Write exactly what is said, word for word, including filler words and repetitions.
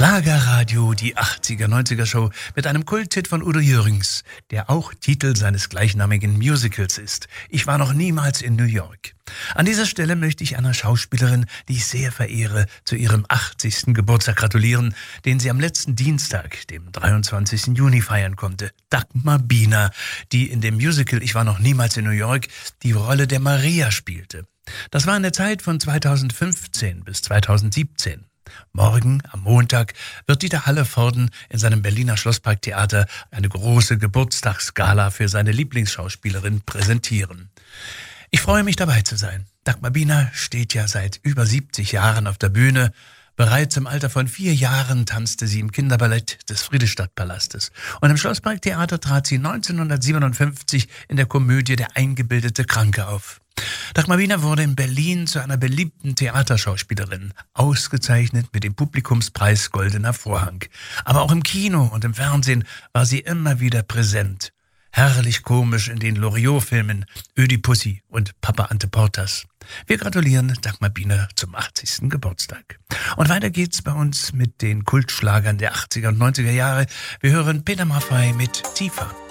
Schlagerradio, die achtziger, neunziger Show mit einem Kulthit von Udo Jürgens, der auch Titel seines gleichnamigen Musicals ist. Ich war noch niemals in New York. An dieser Stelle möchte ich einer Schauspielerin, die ich sehr verehre, zu ihrem achtzigsten Geburtstag gratulieren, den sie am letzten Dienstag, dem dreiundzwanzigsten Juni, feiern konnte. Dagmar Biener, die in dem Musical Ich war noch niemals in New York die Rolle der Maria spielte. Das war in der Zeit von zweitausendfünfzehn bis zweitausendsiebzehn. Morgen, am Montag, wird Dieter Hallervorden in seinem Berliner Schlossparktheater eine große Geburtstagsgala für seine Lieblingsschauspielerin präsentieren. Ich freue mich, dabei zu sein. Dagmar Biener steht ja seit über siebzig Jahren auf der Bühne. Bereits im Alter von vier Jahren tanzte sie im Kinderballett des Friedrichstadtpalastes. Und im Schlossparktheater trat sie neunzehnhundertsiebenundfünfzig in der Komödie Der eingebildete Kranke auf. Dagmar Biener wurde in Berlin zu einer beliebten Theaterschauspielerin, ausgezeichnet mit dem Publikumspreis Goldener Vorhang. Aber auch im Kino und im Fernsehen war sie immer wieder präsent. Herrlich komisch in den Loriot-Filmen Ödipussy und Papa Ante Portas. Wir gratulieren Dagmar Biener zum achtzigsten Geburtstag. Und weiter geht's bei uns mit den Kultschlagern der achtziger und neunziger Jahre. Wir hören Peter Maffay mit Tiefer.